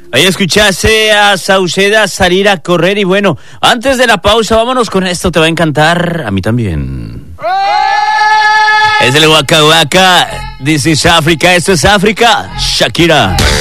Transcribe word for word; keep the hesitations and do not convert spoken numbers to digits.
Ahí escuchaste a Sauceda salir a correr y bueno, antes de la pausa, vámonos con esto, te va a encantar, a mí también. Es el Waka Waka, this is Africa, esto es África, Shakira.